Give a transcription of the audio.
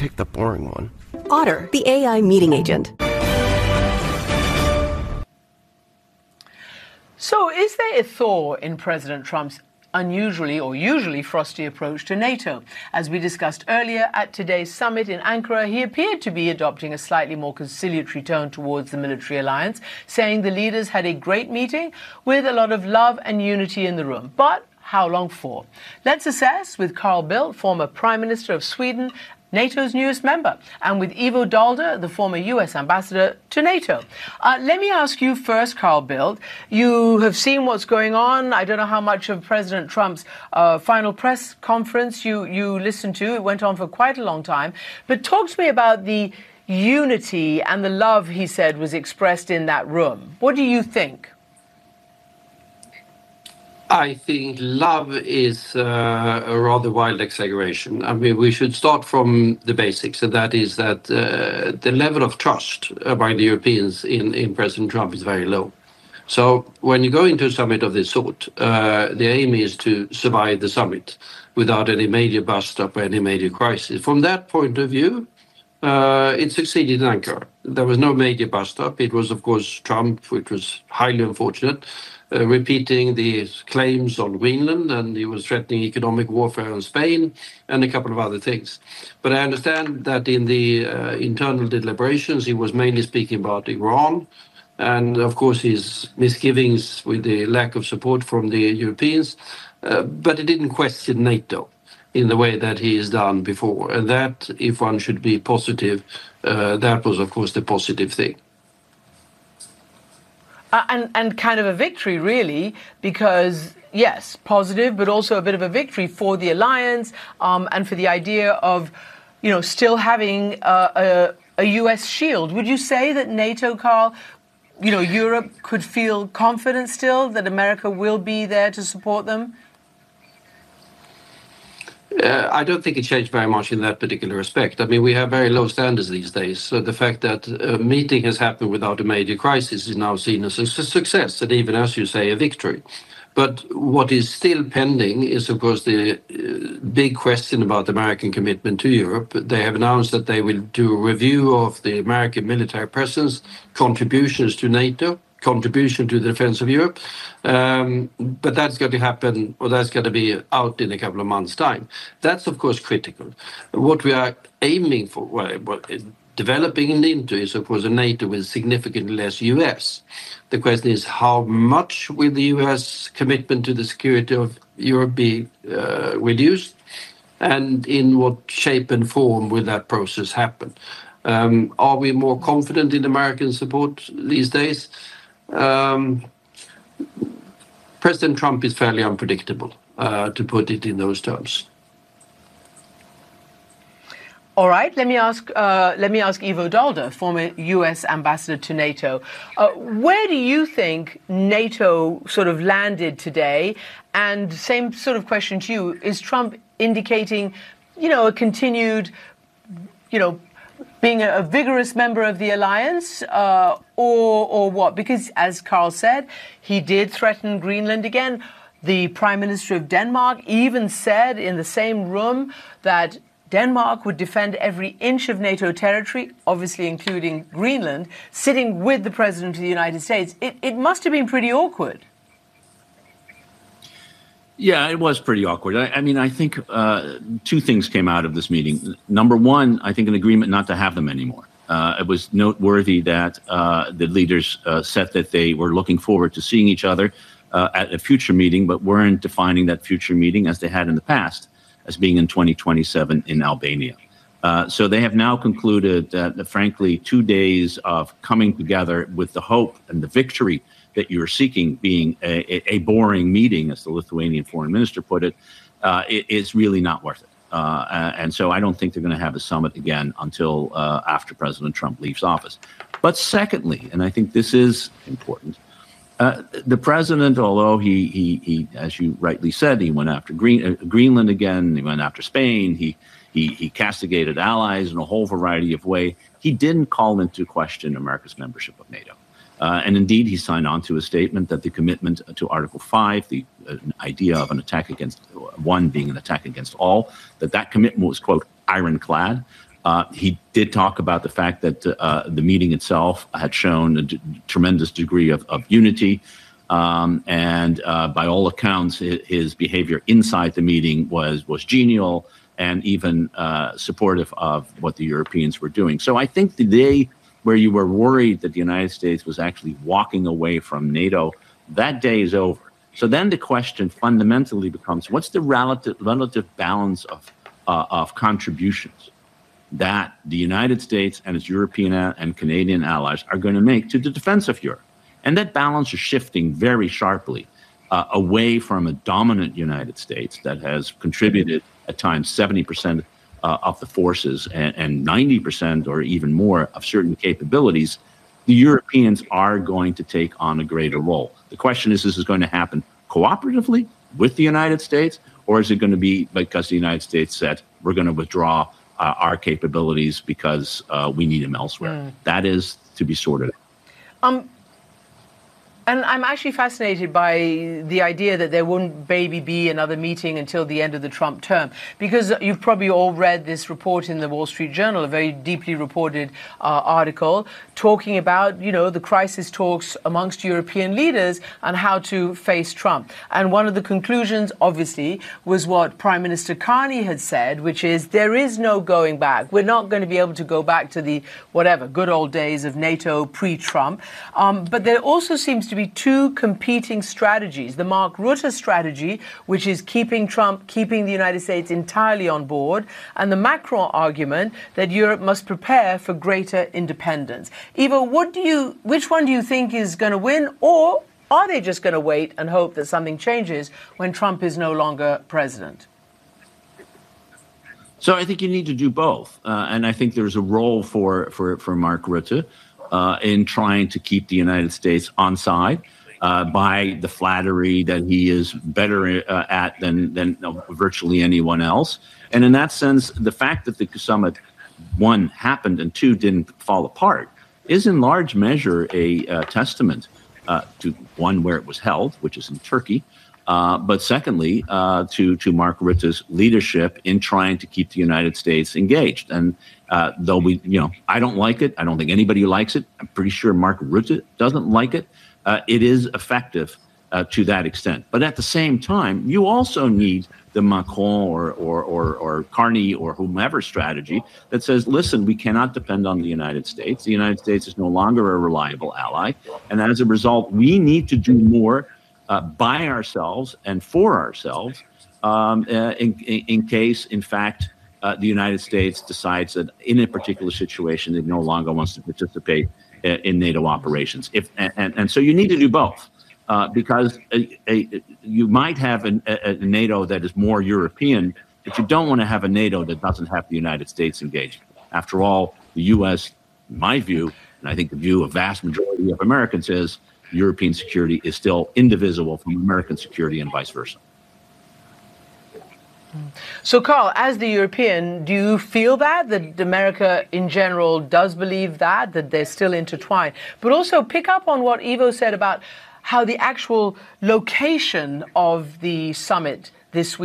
pick the boring one. Otter, the AI meeting agent. So is there a thaw in President Trump's unusually or usually frosty approach to NATO? As we discussed earlier, at today's summit in Ankara, he appeared to be adopting a slightly more conciliatory tone towards the military alliance, saying the leaders had a great meeting with a lot of love and unity in the room. But how long for? Let's assess with Carl Bildt, former Prime Minister of Sweden, NATO's newest member, and with Ivo Daalder, the former US ambassador to NATO. Let me ask you first, Carl Bildt. You have seen what's going on. I don't know how much of President Trump's final press conference you listened to. It went on for quite a long time. But talk to me about the unity and the love he said was expressed in that room. What do you think? I think love is a rather wild exaggeration. I mean, we should start from the basics, and that is that the level of trust among the Europeans in President Trump is very low. So when you go into a summit of this sort, the aim is to survive the summit without any major bust-up or any major crisis. From that point of view, it succeeded in Ankara. There was no major bust-up. It was, of course, Trump, which was highly unfortunate, repeating the claims on Greenland, and he was threatening economic warfare on Spain and a couple of other things. But I understand that in the internal deliberations, he was mainly speaking about Iran and, of course, his misgivings with the lack of support from the Europeans. But he didn't question NATO in the way that he has done before. And that, if one should be positive, that was, of course, the positive thing. And kind of a victory, really, because, yes, positive, but also a bit of a victory for the alliance and for the idea of, still having a U.S. shield. Would you say that NATO, Carl, Europe could feel confident still that America will be there to support them? I don't think it changed very much in that particular respect. I mean, we have very low standards these days. So the fact that a meeting has happened without a major crisis is now seen as a success, and even, as you say, a victory. But what is still pending is, of course, the big question about the American commitment to Europe. They have announced that they will do a review of the American military presence, contributions to NATO, contribution to the defense of Europe. But that's going to happen, or that's going to be out in a couple of months' time. That's, of course, critical. What we are aiming for, developing into is, of course, a NATO with significantly less US. The question is, how much will the US commitment to the security of Europe be reduced? And in what shape and form will that process happen? Are we more confident in American support these days? President Trump is fairly unpredictable, to put it in those terms. All right. Let me ask Ivo Daalder, former U.S. ambassador to NATO. Where do you think NATO sort of landed today? And same sort of question to you: is Trump indicating, a continued, being a vigorous member of the alliance, or what? Because, as Carl said, he did threaten Greenland again. The Prime Minister of Denmark even said in the same room that Denmark would defend every inch of NATO territory, obviously including Greenland, sitting with the President of the United States. It must have been pretty awkward. Yeah, it was pretty awkward. I think two things came out of this meeting. Number one, I think an agreement not to have them anymore. It was noteworthy that the leaders said that they were looking forward to seeing each other at a future meeting, but weren't defining that future meeting as they had in the past, as being in 2027 in Albania. So they have now concluded that, frankly, 2 days of coming together with the hope and the victory that you're seeking being a boring meeting, as the Lithuanian foreign minister put it, is really not worth it. And so I don't think they're going to have a summit again until after President Trump leaves office. But secondly, and I think this is important, the president, although he, as you rightly said, he went after Greenland again, he went after Spain, he castigated allies in a whole variety of ways, he didn't call into question America's membership of NATO. And indeed, he signed on to a statement that the commitment to Article 5, the idea of an attack against one being an attack against all, that commitment was, quote, ironclad. He did talk about the fact that the meeting itself had shown a tremendous degree of unity. And by all accounts, his behavior inside the meeting was genial and even supportive of what the Europeans were doing. So I think the day where you were worried that the United States was actually walking away from NATO, that day is over. So then the question fundamentally becomes, what's the relative balance of contributions that the United States and its European and Canadian allies are going to make to the defense of Europe? And that balance is shifting very sharply away from a dominant United States that has contributed at times 70% of the forces and 90% or even more of certain capabilities. The Europeans are going to take on a greater role. The question is this going to happen cooperatively with the United States, or is it going to be because the United States said we're going to withdraw our capabilities because we need them elsewhere? That is to be sorted out. And I'm actually fascinated by the idea that there wouldn't maybe be another meeting until the end of the Trump term, because you've probably all read this report in the Wall Street Journal, a very deeply reported article talking about, the crisis talks amongst European leaders and how to face Trump. And one of the conclusions, obviously, was what Prime Minister Carney had said, which is there is no going back. We're not going to be able to go back to the, good old days of NATO pre-Trump. But there also seems to be two competing strategies. The Mark Rutte strategy, which is keeping Trump, keeping the United States entirely on board, and the Macron argument that Europe must prepare for greater independence. Ivo, which one do you think is going to win, or are they just going to wait and hope that something changes when Trump is no longer president? So I think you need to do both. And I think there's a role for Mark Rutte in trying to keep the United States on side by the flattery that he is better at than virtually anyone else. And in that sense, the fact that the summit, one, happened and two, didn't fall apart is in large measure a testament to, one, where it was held, which is in Turkey, but secondly, to Mark Rutte's leadership in trying to keep the United States engaged. And though I don't like it, I don't think anybody likes it, I'm pretty sure Mark Rutte doesn't like it, it is effective to that extent. But at the same time, you also need the Macron or Carney or whomever strategy that says, listen, we cannot depend on the United States. The United States is no longer a reliable ally. And as a result, we need to do more by ourselves and for ourselves in case, in fact, the United States decides that in a particular situation, it no longer wants to participate in NATO operations. And so you need to do both. Because you might have a NATO that is more European, but you don't want to have a NATO that doesn't have the United States engaged. After all, the U.S., in my view, and I think the view of vast majority of Americans is European security is still indivisible from American security and vice versa. So, Carl, as the European, do you feel that America in general does believe that they're still intertwined? But also pick up on what Ivo said about how the actual location of the summit this week